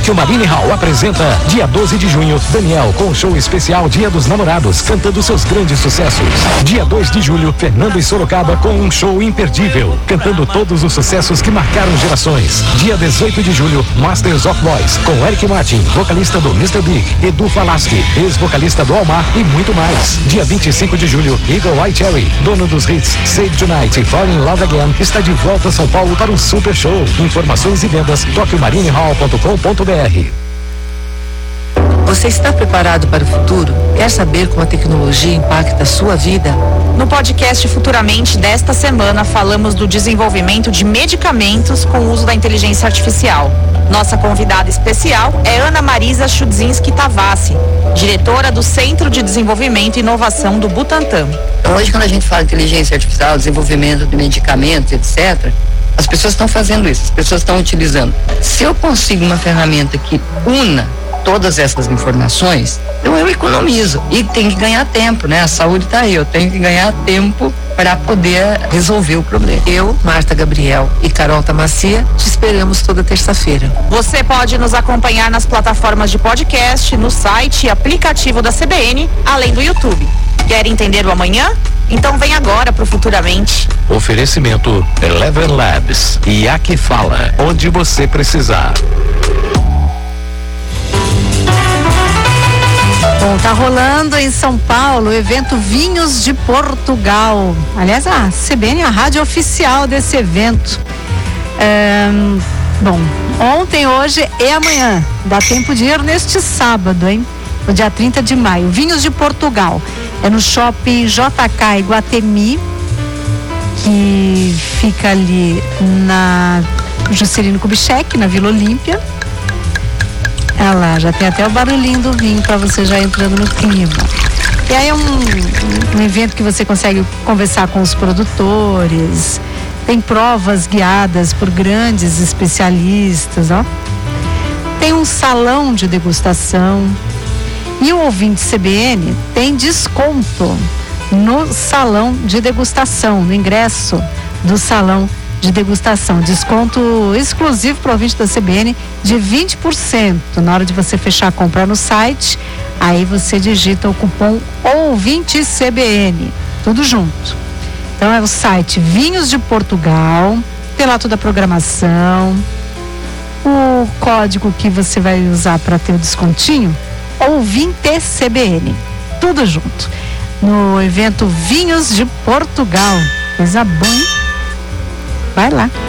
Tóquio Marine Hall apresenta dia 12 de junho, Daniel com show especial Dia dos Namorados, cantando seus grandes sucessos. Dia 2 de julho, Fernando em Sorocaba com um show imperdível, cantando todos os sucessos que marcaram gerações. Dia 18 de julho, Masters of Boys, com Eric Martin, vocalista do Mr. Big, Edu Falaschi, ex-vocalista do Almar e muito mais. Dia 25 de julho, Eagle Eye Cherry, dono dos hits Save Tonight e Fall in Love Again, está de volta a São Paulo para um super show. Informações e vendas, TóquioMarineHall.com.br. Você está preparado para o futuro? Quer saber como a tecnologia impacta a sua vida? No podcast Futuramente desta semana, falamos do desenvolvimento de medicamentos com o uso da inteligência artificial. Nossa convidada especial é Ana Marisa Chudzinski Tavassi, diretora do Centro de Desenvolvimento e Inovação do Butantan. Hoje, quando a gente fala de inteligência artificial, desenvolvimento de medicamentos, etc., as pessoas estão fazendo isso, as pessoas estão utilizando. Se eu consigo uma ferramenta que una todas essas informações, então eu economizo e tem que ganhar tempo, né? A saúde está aí, eu tenho que ganhar tempo para poder resolver o problema. Eu, Marta Gabriel e Carol Tamacia, te esperamos toda terça-feira. Você pode nos acompanhar nas plataformas de podcast, no site e aplicativo da CBN, além do YouTube. Quer entender o amanhã? Então vem agora pro Futuramente. Oferecimento Eleven Labs e Aqui Fala, onde você precisar. Bom, tá rolando em São Paulo o evento Vinhos de Portugal. Aliás, a CBN é a rádio oficial desse evento. Bom, ontem, hoje e amanhã. Dá tempo de ir neste sábado, hein? No dia 30 de maio. Vinhos de Portugal. É no Shopping JK Iguatemi, que fica ali na Juscelino Kubitschek, na Vila Olímpia. Olha lá, já tem até o barulhinho do vinho para você já entrando no clima. E aí é um evento que você consegue conversar com os produtores, tem provas guiadas por grandes especialistas, ó. Tem um salão de degustação e o ouvinte CBN tem desconto no salão de degustação, no ingresso do salão de degustação, desconto exclusivo para o ouvinte da CBN de 20% na hora de você fechar a compra no site. Aí você digita o cupom ouvinte CBN, tudo junto. Então é o site Vinhos de Portugal, tem lá toda a programação, o código que você vai usar para ter o descontinho, ouvinte CBN, tudo junto no evento Vinhos de Portugal. Coisa boa, hein? Vai lá.